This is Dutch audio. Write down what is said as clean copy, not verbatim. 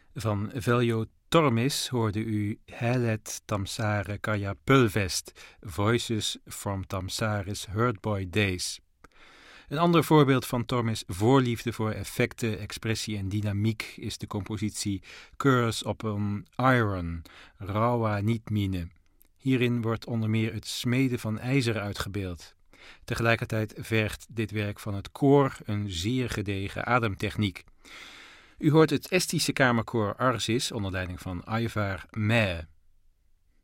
Van Veljo Tormis hoorde u Hälet Tamsare Kaja Pulvest, Voices from Tamsare's Hurtboy Days. Een ander voorbeeld van Tormis' voorliefde voor effecten, expressie en dynamiek is de compositie Curse upon Iron, Rawa Nietmine. Hierin wordt onder meer het smeden van ijzer uitgebeeld. Tegelijkertijd vergt dit werk van het koor een zeer gedegen ademtechniek. U hoort het Estische kamerkoor Arsis onder leiding van Aivar Meh.